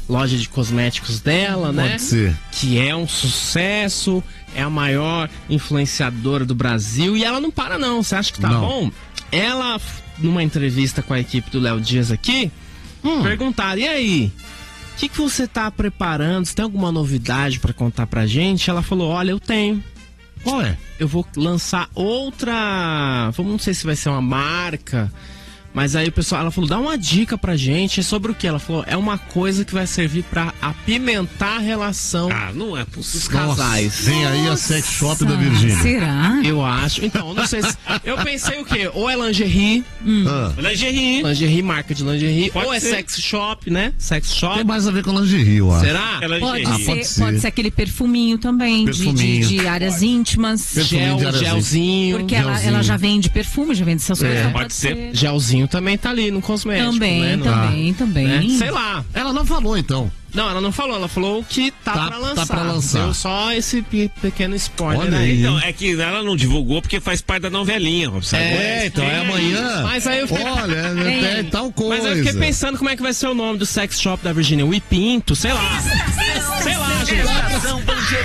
loja de cosméticos dela, né? Pode ser. Que é um sucesso, é a maior influenciadora do Brasil. E ela não para não, você acha que tá bom? Ela, numa entrevista com a equipe do Léo Dias aqui, perguntaram, e aí? O que você tá preparando? Você tem alguma novidade pra contar pra gente? Ela falou, olha, eu tenho. Qual é? Eu vou lançar outra... Não sei se vai ser uma marca... Mas aí o pessoal, ela falou, dá uma dica pra gente. É sobre o que? Ela falou, é uma coisa que vai servir pra apimentar a relação não é dos casais. Vem aí a sex shop da Virgínia. Será? Eu acho. Então, não sei se... Eu pensei o quê? Ou é lingerie. Lingerie, marca de lingerie. Ou é sex shop, né? Sex shop. Tem mais a ver com lingerie, eu acho. Será? Pode ser aquele perfuminho também, de áreas íntimas. Gelzinho. Porque ela já vende perfume, já vende essas coisas. Então pode ser. Gelzinho também tá ali no cosmético, também, né? Também. Né? Sei lá. Ela não falou, então. Não, ela não falou. Ela falou que tá pra lançar. Tá pra lançar. Deu só esse pequeno spoiler. Olha aí. Então, é que ela não divulgou porque faz parte da novelinha, sabe? Então é amanhã. Mas aí eu fiquei... Olha, tal coisa. Mas aí eu fiquei pensando como é que vai ser o nome do sex shop da Virgínia. O Ipinto, sei lá. Sei lá, gente.